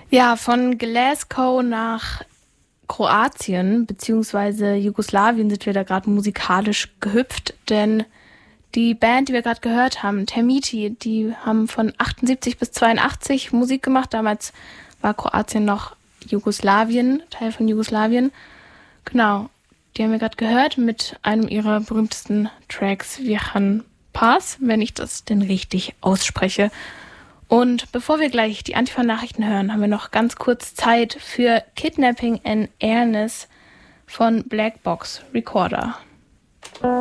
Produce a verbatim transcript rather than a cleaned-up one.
Ja, von Glasgow nach Kroatien bzw. Jugoslawien sind wir da gerade musikalisch gehüpft, denn die Band, die wir gerade gehört haben, Termiti, die haben von achtundsiebzig bis zweiundachtzig Musik gemacht. Damals war Kroatien noch Jugoslawien, Teil von Jugoslawien. Genau, die haben wir gerade gehört mit einem ihrer berühmtesten Tracks, Vihan Pass, wenn ich das denn richtig ausspreche. Und bevor wir gleich die Antifa-Nachrichten hören, haben wir noch ganz kurz Zeit für Kidnapping and Airness von Black Box Recorder.